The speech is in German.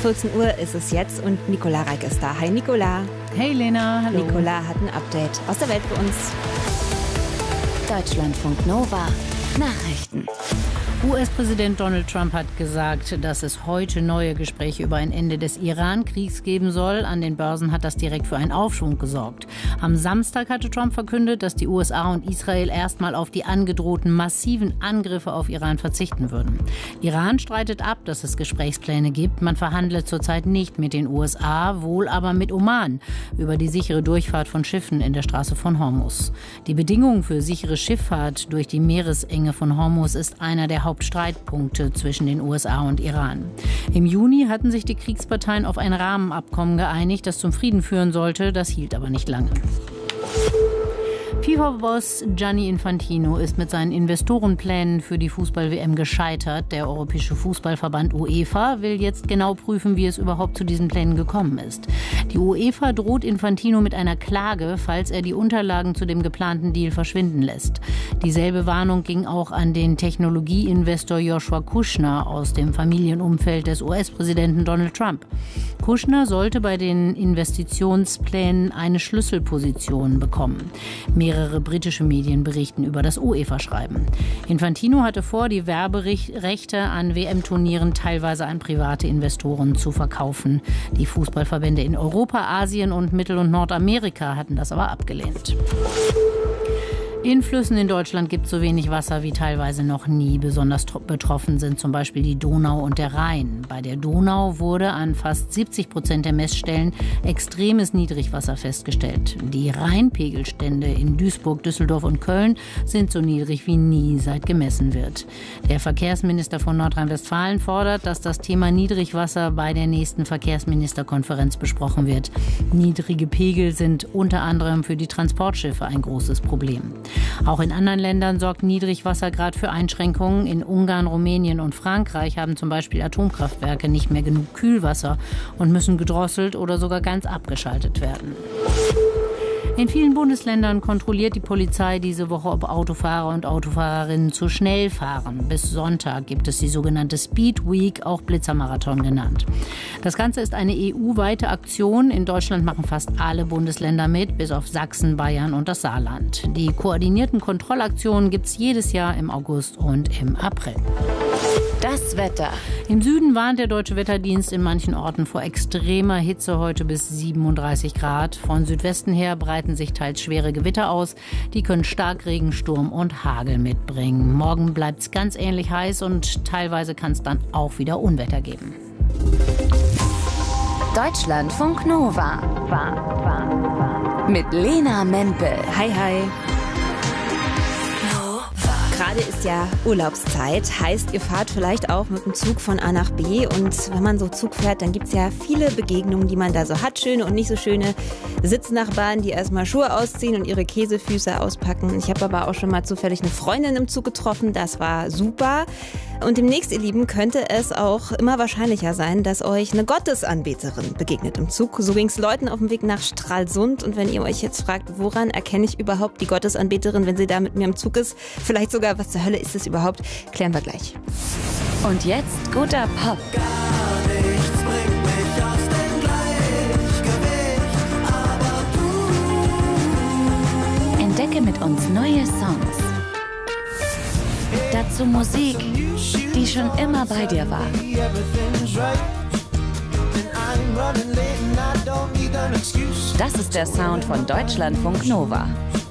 14 Uhr ist es jetzt und Nicola Reik ist da. Hi Nicola. Hey Lena, hallo. Nicola hat ein Update aus der Welt für uns. Deutschlandfunk Nova Nachrichten. US-Präsident Donald Trump hat gesagt, dass es heute neue Gespräche über ein Ende des Iran-Kriegs geben soll. An den Börsen hat das direkt für einen Aufschwung gesorgt. Am Samstag hatte Trump verkündet, dass die USA und Israel erstmal auf die angedrohten massiven Angriffe auf Iran verzichten würden. Iran streitet ab, dass es Gesprächspläne gibt. Man verhandle zurzeit nicht mit den USA, wohl aber mit Oman über die sichere Durchfahrt von Schiffen in der Straße von Hormuz. Die Bedingungen für sichere Schifffahrt durch die Meeresenge von Hormuz ist einer der Hauptstreitpunkte zwischen den USA und Iran. Im Juni hatten sich die Kriegsparteien auf ein Rahmenabkommen geeinigt, das zum Frieden führen sollte. Das hielt aber nicht lange. FIFA-Boss Gianni Infantino ist mit seinen Investorenplänen für die Fußball-WM gescheitert. Der Europäische Fußballverband UEFA will jetzt genau prüfen, wie es überhaupt zu diesen Plänen gekommen ist. Die UEFA droht Infantino mit einer Klage, falls er die Unterlagen zu dem geplanten Deal verschwinden lässt. Dieselbe Warnung ging auch an den Technologieinvestor Joshua Kushner aus dem Familienumfeld des US-Präsidenten Donald Trump. Kushner sollte bei den Investitionsplänen eine Schlüsselposition bekommen. Mehrere britische Medien berichten über das UEFA-Schreiben. Infantino hatte vor, die Werberechte an WM-Turnieren teilweise an private Investoren zu verkaufen. Die Fußballverbände in Europa, Asien und Mittel- und Nordamerika hatten das aber abgelehnt. In Flüssen in Deutschland gibt es so wenig Wasser wie teilweise noch nie. Besonders betroffen sind zum Beispiel die Donau und der Rhein. Bei der Donau wurde an fast 70% der Messstellen extremes Niedrigwasser festgestellt. Die Rheinpegelstände in Duisburg, Düsseldorf und Köln sind so niedrig wie nie, seit gemessen wird. Der Verkehrsminister von Nordrhein-Westfalen fordert, dass das Thema Niedrigwasser bei der nächsten Verkehrsministerkonferenz besprochen wird. Niedrige Pegel sind unter anderem für die Transportschiffe ein großes Problem. Auch in anderen Ländern sorgt Niedrigwasser gerade für Einschränkungen. In Ungarn, Rumänien und Frankreich haben zum Beispiel Atomkraftwerke nicht mehr genug Kühlwasser und müssen gedrosselt oder sogar ganz abgeschaltet werden. In vielen Bundesländern kontrolliert die Polizei diese Woche, ob Autofahrer und Autofahrerinnen zu schnell fahren. Bis Sonntag gibt es die sogenannte Speed Week, auch Blitzermarathon genannt. Das Ganze ist eine EU-weite Aktion. In Deutschland machen fast alle Bundesländer mit, bis auf Sachsen, Bayern und das Saarland. Die koordinierten Kontrollaktionen gibt es jedes Jahr im August und im April. Das Wetter. Im Süden warnt der Deutsche Wetterdienst in manchen Orten vor extremer Hitze, heute bis 37 Grad. Von Südwesten her breiten sich teils schwere Gewitter aus. Die können Starkregen, Sturm und Hagel mitbringen. Morgen bleibt es ganz ähnlich heiß und teilweise kann es dann auch wieder Unwetter geben. Deutschlandfunk Nova. Mit Lena Mempel. Hi, hi. Gerade ist ja Urlaubszeit, heißt, ihr fahrt vielleicht auch mit dem Zug von A nach B und wenn man so Zug fährt, dann gibt es ja viele Begegnungen, die man da so hat, schöne und nicht so schöne Sitznachbarn, die erstmal Schuhe ausziehen und ihre Käsefüße auspacken. Ich habe aber auch schon mal zufällig eine Freundin im Zug getroffen, das war super. Und demnächst, ihr Lieben, könnte es auch immer wahrscheinlicher sein, dass euch eine Gottesanbeterin begegnet im Zug. So ging es Leuten auf dem Weg nach Stralsund. Und wenn ihr euch jetzt fragt, woran erkenne ich überhaupt die Gottesanbeterin, wenn sie da mit mir im Zug ist, vielleicht sogar, was zur Hölle ist es überhaupt, klären wir gleich. Und jetzt guter Pop. Gar nichts bringt mich aus dem Gleichgewicht, aber du. Entdecke mit uns neue Songs. Dazu Musik, die schon immer bei dir war. Das ist der Sound von Deutschlandfunk Nova.